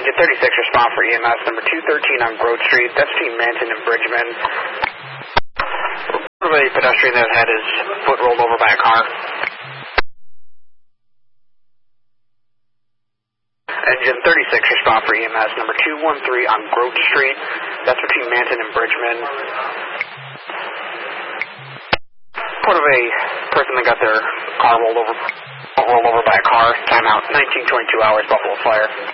Engine 36, respond for EMS number 213 on Grove Street. That's between Manton and Bridgman. A pedestrian that had his foot rolled over by a car. Engine 36, respond for EMS number 213 on Grove Street. That's between Manton and Bridgman. Report of a person that got their car rolled over by a car. Timeout 1922 hours, Buffalo Fire.